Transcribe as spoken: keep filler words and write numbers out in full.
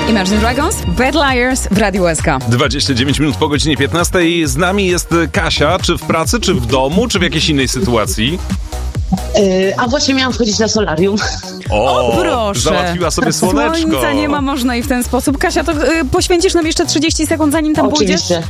Imagine Dragons, Bad Liars w Radiu S K. dwadzieścia dziewięć minut po godzinie piętnastej. Z nami jest Kasia. Czy w pracy, czy w domu, czy w jakiejś innej sytuacji? Yy, a właśnie miałam wchodzić na solarium. O, O proszę. Załatwiła sobie słoneczko. Słońca nie ma, można i w ten sposób. Kasia, to y, poświęcisz nam jeszcze trzydzieści sekund, zanim tam pójdziesz? Oczywiście.